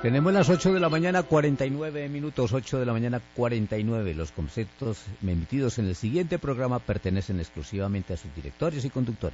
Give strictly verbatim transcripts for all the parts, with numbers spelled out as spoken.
Tenemos las ocho de la mañana, cuarenta y nueve minutos, ocho de la mañana, cuarenta y nueve. Los conceptos emitidos en el siguiente programa pertenecen exclusivamente a sus directores y conductores.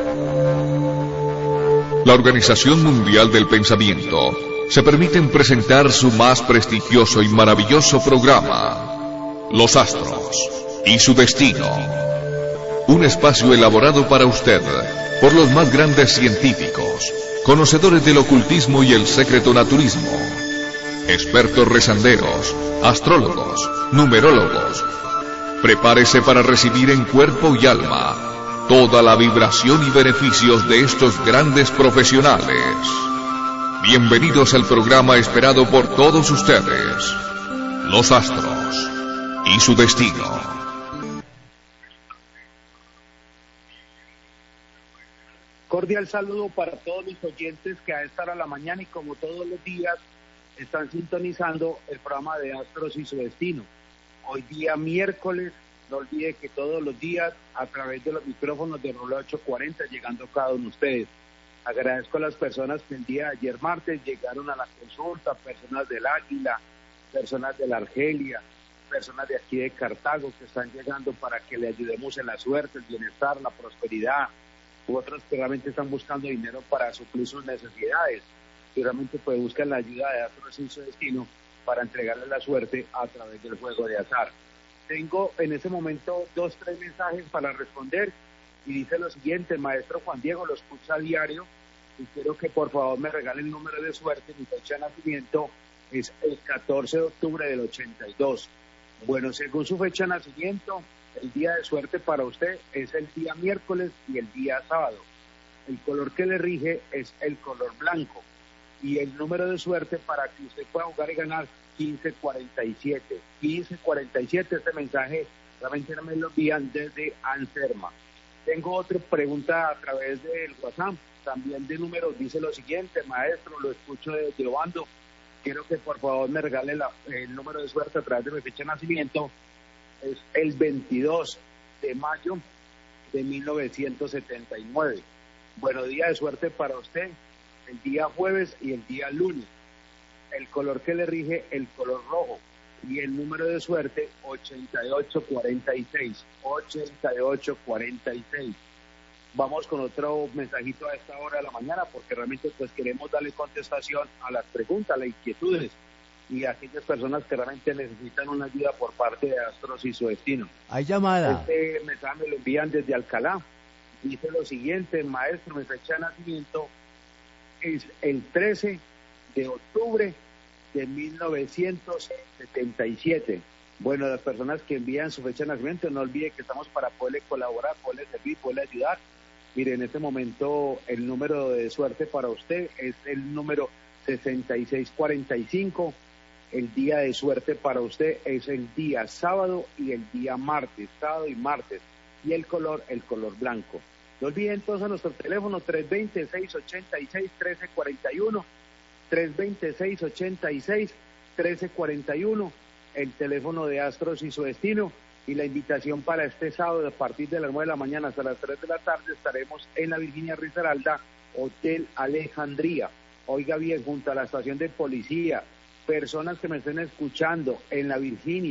La Organización Mundial del Pensamiento se permiten presentar su más prestigioso y maravilloso programa, Los Astros y su Destino. Un espacio elaborado para usted por los más grandes científicos, conocedores del ocultismo y el secretonaturismo, expertos rezanderos, astrólogos, numerólogos. Prepárese para recibir en cuerpo y alma toda la vibración y beneficios de estos grandes profesionales. Bienvenidos al programa esperado por todos ustedes, Los Astros y su Destino. Cordial saludo para todos los oyentes que a esta hora de la mañana y como todos los días están sintonizando el programa de Astros y su Destino. Hoy día miércoles, no olvide que todos los días a través de los micrófonos de Rola ochocientos cuarenta llegando cada uno de ustedes. Agradezco a las personas que el día de ayer martes llegaron a la consulta, personas del Águila, personas de la Argelia, personas de aquí de Cartago que están llegando para que le ayudemos en la suerte, el bienestar, la prosperidad. U otros que realmente están buscando dinero para suplir sus necesidades y realmente pues buscan la ayuda de Astros y su Destino para entregarle la suerte a través del juego de azar. Tengo en ese momento dos, tres mensajes para responder y dice lo siguiente: maestro Juan Diego, lo escucha a diario y quiero que por favor me regale el número de suerte. Mi fecha de nacimiento es el catorce de octubre del ochenta y dos. Bueno, según su fecha de nacimiento, el día de suerte para usted es el día miércoles y el día sábado. El color que le rige es el color blanco. Y el número de suerte para que usted pueda jugar y ganar, quince cuarenta y siete. quince cuarenta y siete, este mensaje realmente me lo envían desde Anserma. Tengo otra pregunta a través del WhatsApp, también de números. Dice lo siguiente: maestro, lo escucho desde Obando. Quiero que por favor me regale la, el número de suerte a través de mi fecha de nacimiento. Es el veintidós de mayo de mil novecientos setenta y nueve. Bueno, día de suerte para usted, el día jueves y el día lunes. El color que le rige, el color rojo. Y el número de suerte, ochenta y ocho cuarenta y seis. ochenta y ocho cuarenta y seis. Vamos con otro mensajito a esta hora de la mañana, porque realmente pues queremos darle contestación a las preguntas, a las inquietudes y a aquellas personas que realmente necesitan una ayuda por parte de Astros y su Destino. Hay llamada. Este mensaje me lo envían desde Alcalá. Dice lo siguiente: maestro, mi fecha de nacimiento es el trece de octubre de mil novecientos setenta y siete. Bueno, las personas que envían su fecha de nacimiento, no olvide que estamos para poderle colaborar, poderle servir, poderle ayudar. Mire, en este momento el número de suerte para usted es el número sesenta y seis cuarenta y cinco. El día de suerte para usted es el día sábado y el día martes, sábado y martes. Y el color, el color blanco. No olviden entonces nuestro teléfono tres dos cero, seis ocho seis, uno tres cuatro uno, tres dos cero, seis ocho seis, uno tres cuatro uno, el teléfono de Astros y su Destino. Y la invitación para este sábado a partir de las nueve de la mañana hasta las tres de la tarde estaremos en la Virginia Risaralda, Hotel Alejandría. Oiga bien, junto a la estación de policía, personas que me estén escuchando en la Virginia,